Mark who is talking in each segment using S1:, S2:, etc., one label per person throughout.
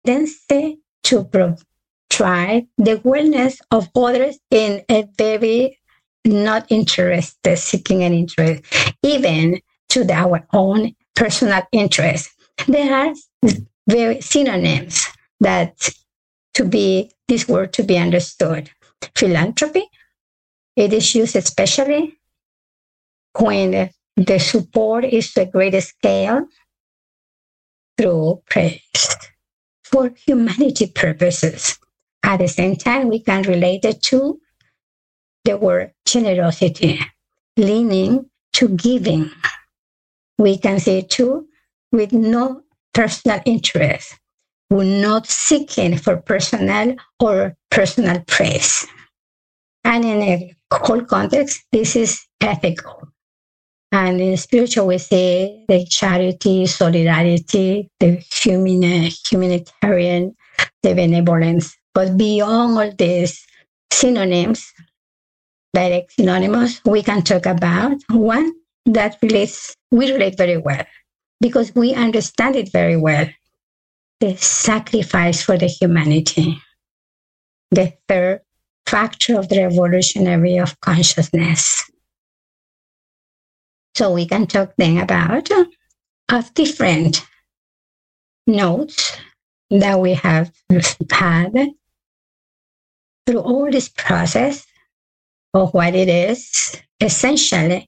S1: tendency to try the wellness of others in a very not interested, seeking an interest, even to our own personal interest. There are very synonyms that to be this word to be understood. Philanthropy, it is used especially when the support is to a greater scale through praise for humanity purposes. At the same time, we can relate it to the word generosity, leaning to giving. We can say it too with no personal interest. We're not seeking for personal or personal praise. And in a whole context, this is ethical. And in spiritual, we say the charity, solidarity, the humanitarian, the benevolence. But beyond all these synonyms, direct synonymous, we can talk about one that we relate very well because we understand it very well. The sacrifice for the humanity, the third factor of the revolutionary of consciousness. So we can talk then about of different notes that we have had through all this process of what it is, essentially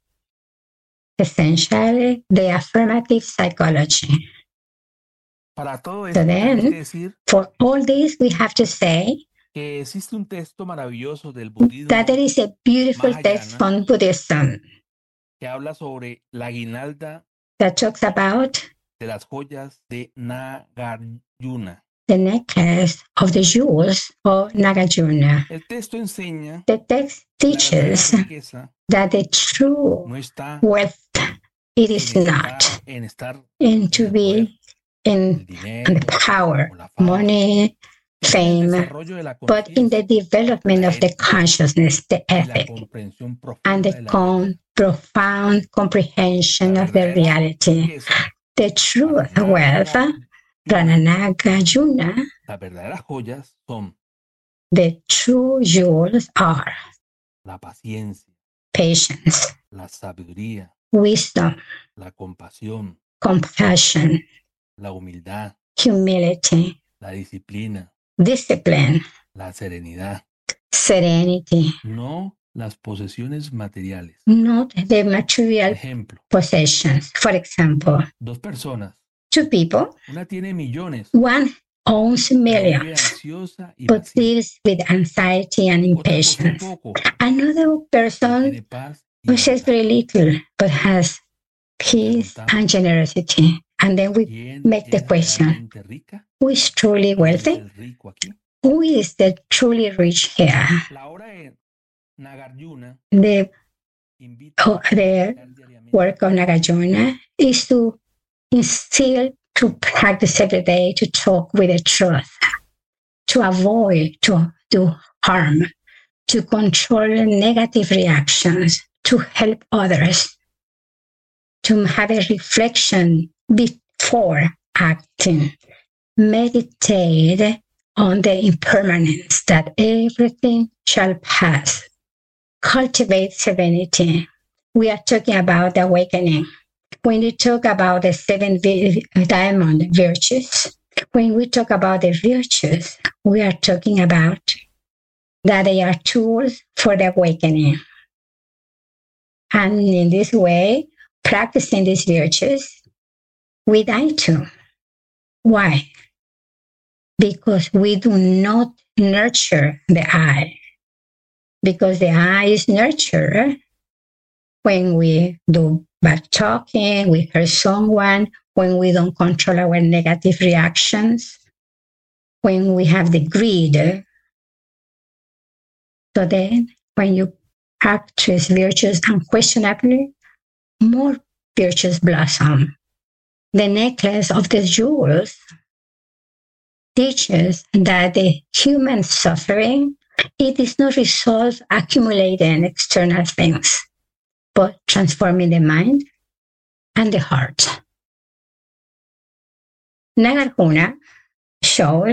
S1: the affirmative psychology.
S2: Para todo
S1: So
S2: esto, tenemos que
S1: then,
S2: decir
S1: for all this, we have to say
S2: que existe un texto maravilloso del budismo
S1: that there is a beautiful text
S2: Mahayana
S1: from Buddhism
S2: que habla sobre la guinalda
S1: that talks about
S2: de las joyas de Nagarjuna.
S1: the necklace of the jewels of Nagarjuna.
S2: El texto enseña
S1: The text
S2: que la verdadera
S1: teaches
S2: riqueza
S1: that the true
S2: no está
S1: wealth, it is
S2: en
S1: not
S2: estar
S1: in
S2: en
S1: to
S2: el
S1: be
S2: poder,
S1: in
S2: el dinero,
S1: the power,
S2: o la fama,
S1: money,
S2: sino en el
S1: fame,
S2: desarrollo de la
S1: but in the
S2: conciencia,
S1: development
S2: la
S1: of the
S2: ética
S1: consciousness, the
S2: y la
S1: ethic,
S2: comprensión
S1: and
S2: profunda
S1: the
S2: de la realidad.
S1: profound comprehension
S2: La
S1: of the
S2: verdadera
S1: reality.
S2: riqueza
S1: The true
S2: para
S1: wealth, Rananagarjuna,
S2: las verdaderas joyas son
S1: the true jewels are
S2: la paciencia,
S1: patience,
S2: la sabiduría,
S1: wisdom,
S2: la compasión,
S1: compassion,
S2: la humildad,
S1: humility,
S2: la disciplina,
S1: discipline,
S2: la serenidad,
S1: serenity,
S2: no las posesiones materiales.
S1: not the material
S2: Ejemplo,
S1: possessions. For example,
S2: dos personas,
S1: two people,
S2: una tiene millones,
S1: one owns
S2: pero vive
S1: millions,
S2: ansiosa y
S1: but
S2: vacía.
S1: lives with anxiety and
S2: Otra posee
S1: impatience.
S2: poco,
S1: Another
S2: pero
S1: person
S2: tiene paz y
S1: possesses
S2: bondad.
S1: very little, but has peace and generosity. And then we
S2: ¿Quién
S1: make the
S2: es
S1: question,
S2: realmente rica?
S1: who is truly
S2: ¿Quién es
S1: wealthy?
S2: el rico aquí?
S1: Who is the truly rich here?
S2: La obra de Nagarjuna
S1: The
S2: invita a
S1: the
S2: practicar diariamente
S1: work of Nagarjuna is to instill, to practice every day, to talk with the truth, to avoid to do harm, to control negative reactions, to help others, to have a reflection before acting, meditate on the impermanence that everything shall pass, cultivate serenity. We are talking about the awakening. When we talk about the seven diamond virtues, when we talk about the virtues, we are talking about that they are tools for the awakening. And in this way, practicing these virtues, we die too. Why? Because we do not nurture the I. Because the I is nurtured when we do bad talking, we hurt someone, when we don't control our negative reactions, when we have the greed. So then, when you practice virtues unquestionably, more virtues blossom. The necklace of the jewels teaches that the human suffering, it is not resolved accumulating external things, but transforming the mind and the heart. Nagarjuna shows